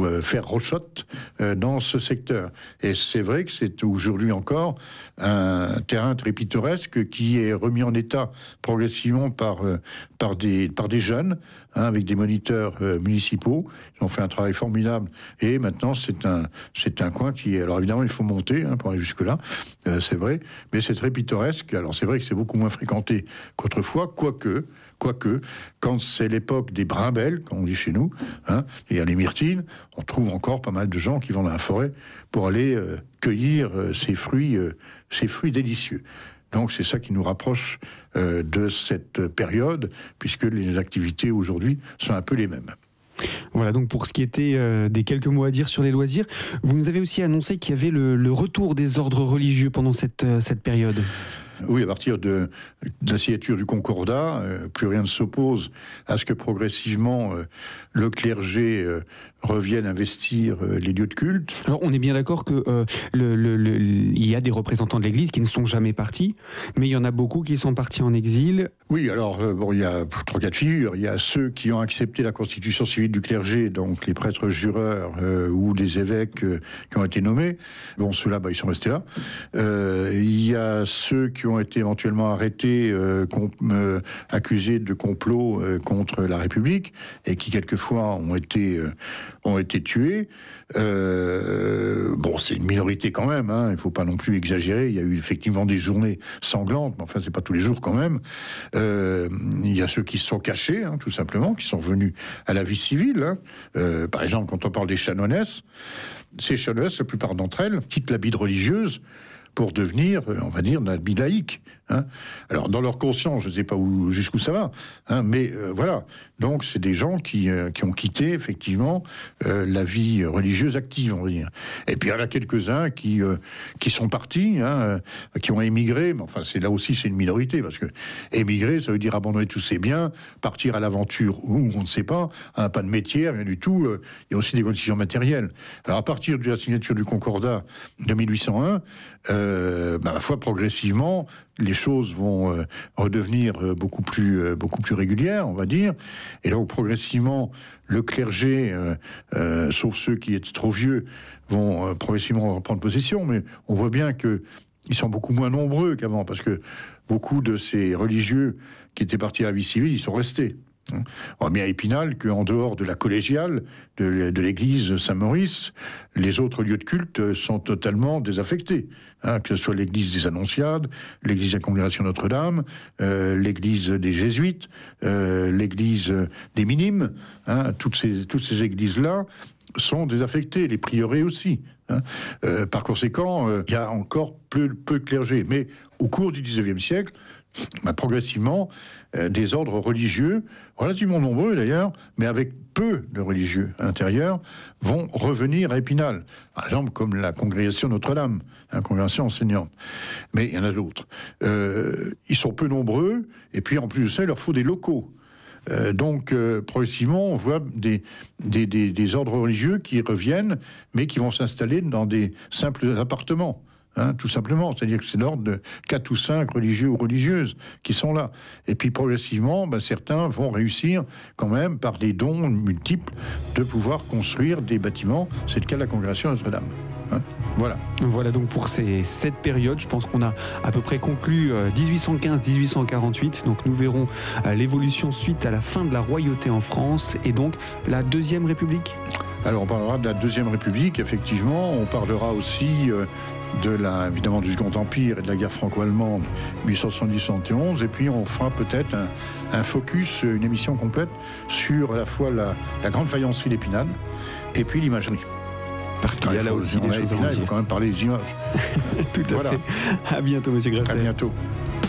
faire rochotte dans ce secteur. Et c'est vrai que c'est aujourd'hui encore un terrain très pittoresque qui est remis en état progressivement par des jeunes, avec des moniteurs municipaux. Ils ont fait un travail formidable. Et maintenant, c'est un coin qui est... Alors évidemment, il faut monter pour aller jusque-là, c'est vrai. Mais c'est très pittoresque. Alors c'est vrai que c'est beaucoup moins fréquenté qu'autrefois, quoique, quand c'est l'époque des brimbelles, comme on dit chez nous, il y a les myrtilles, on trouve encore pas mal de gens qui vont dans la forêt pour aller cueillir ces fruits délicieux. Donc c'est ça qui nous rapproche de cette période, puisque les activités aujourd'hui sont un peu les mêmes. Voilà, donc pour ce qui était des quelques mots à dire sur les loisirs, vous nous avez aussi annoncé qu'il y avait le retour des ordres religieux pendant cette période. Oui, à partir de la signature du Concordat, plus rien ne s'oppose à ce que progressivement le clergé revienne investir les lieux de culte. Alors on est bien d'accord que il y a des représentants de l'Église qui ne sont jamais partis, mais il y en a beaucoup qui sont partis en exil. Oui, alors il y a 3 cas de figure. Il y a ceux qui ont accepté la constitution civile du clergé, donc les prêtres jureurs ou des évêques qui ont été nommés. Bon, ceux-là, ils sont restés là. Il y a ceux qui ont été éventuellement arrêtés, accusés de complot contre la République, et qui quelquefois ont été tués. Bon, c'est une minorité quand même, il ne faut pas non plus exagérer. Il y a eu effectivement des journées sanglantes, mais enfin, c'est pas tous les jours quand même. Il y a ceux qui se sont cachés, tout simplement, qui sont revenus à la vie civile. Par exemple, quand on parle des chanoinesses, ces chanoinesses, la plupart d'entre elles, quittent l'habit de religieuse pour devenir, on va dire, un habit laïque. Alors, dans leur conscience, je ne sais pas jusqu'où ça va, mais voilà. Donc, c'est des gens qui ont quitté, effectivement, la vie religieuse active, on va dire. Et puis, il y en a quelques-uns qui sont partis, qui ont émigré, mais enfin, là aussi, c'est une minorité, parce que émigrer, ça veut dire abandonner tous ses biens, partir à l'aventure où on ne sait pas, pas de métier, rien du tout. Il y a aussi des conditions matérielles. Alors, à partir de la signature du Concordat de 1801, ma foi, progressivement, les choses vont redevenir beaucoup plus régulières, on va dire. Et donc, progressivement, le clergé, sauf ceux qui étaient trop vieux, vont progressivement reprendre possession. Mais on voit bien qu'ils sont beaucoup moins nombreux qu'avant, parce que beaucoup de ces religieux qui étaient partis à la vie civile, ils sont restés. On met à Épinal qu'en dehors de la collégiale de l'église Saint-Maurice, les autres lieux de culte sont totalement désaffectés. Que ce soit l'église des Annonciades, l'église de la Congrégation Notre-Dame, l'église des Jésuites, l'église des Minimes, toutes ces églises-là sont désaffectées, les prieurés aussi. Par conséquent, il y a encore peu de clergé. Mais au cours du XIXe siècle, progressivement, des ordres religieux, relativement nombreux d'ailleurs, mais avec peu de religieux à l'intérieur, vont revenir à Épinal. Par exemple, comme la congrégation Notre-Dame, congrégation enseignante. Mais il y en a d'autres. Ils sont peu nombreux, et puis en plus de ça, il leur faut des locaux. Donc, progressivement, on voit des ordres religieux qui reviennent, mais qui vont s'installer dans des simples appartements. Tout simplement, c'est-à-dire que c'est l'ordre de 4 ou 5 religieux ou religieuses qui sont là. Et puis progressivement, certains vont réussir quand même, par des dons multiples, de pouvoir construire des bâtiments. C'est le cas de la congrégation Notre-Dame. Voilà. Voilà donc pour cette période, je pense qu'on a à peu près conclu 1815-1848. Donc nous verrons l'évolution suite à la fin de la royauté en France et donc la Deuxième République. Alors on parlera de la Deuxième République, effectivement. On parlera aussi évidemment du Second Empire et de la guerre franco-allemande 1870-71, et puis on fera peut-être un focus, une émission complète sur à la fois la grande faïencerie d'Épinal et puis l'imagerie. Parce qu'il y a là aussi des choses à dire. Il faut quand même parler des images. Tout à fait. À bientôt, monsieur Grasset. À bientôt.